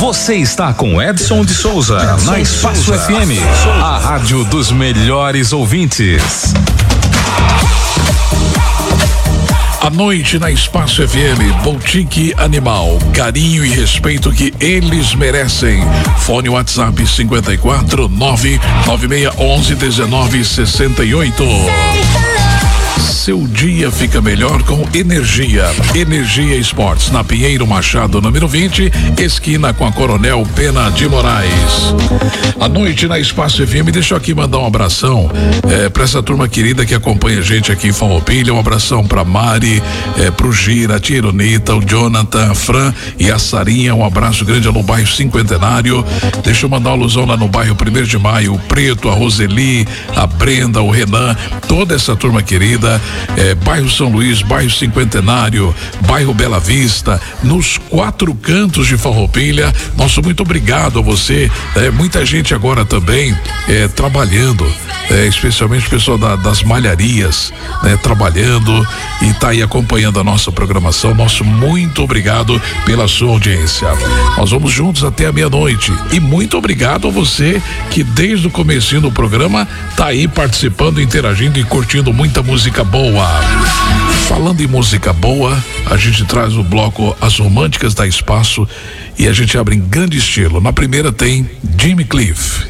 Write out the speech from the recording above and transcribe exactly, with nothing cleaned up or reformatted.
Você está com Edson de Souza, Edson na Espaço Souza. F M, a rádio dos melhores ouvintes. À noite na Espaço F M, Boutique Animal, carinho e respeito que eles merecem. Fone WhatsApp cinquenta e quatro, nove nove seis onze, dezenove sessenta e oito. Seu dia fica melhor com Energia. Energia Esportes, na Pinheiro Machado, número vinte, esquina com a Coronel Pena de Moraes. À noite na Espaço F M, deixa eu aqui mandar um abração é, pra essa turma querida que acompanha a gente aqui em Farroupilha. Um abração pra Mari, é, pro Gira, a tia Ironita, o Jonathan, a Fran e a Sarinha. Um abraço grande no bairro Cinquentenário. Deixa eu mandar uma alusão lá no bairro Primeiro de Maio, o Preto, a Roseli, a Brenda, o Renan, toda essa turma querida. É, bairro São Luís, bairro Cinquentenário, bairro Bela Vista, nos quatro cantos de Farroupilha. Nosso muito obrigado a você. É, muita gente agora também é, trabalhando, é, especialmente o pessoal da, das malharias, né, trabalhando e tá aí acompanhando a nossa programação. Nosso muito obrigado pela sua audiência. Nós vamos juntos até a meia-noite e muito obrigado a você que desde o comecinho do programa tá aí participando, interagindo e curtindo muita música boa. Falando em música boa, a gente traz o bloco As Românticas da Espaço e a gente abre em grande estilo. Na primeira tem Jimmy Cliff.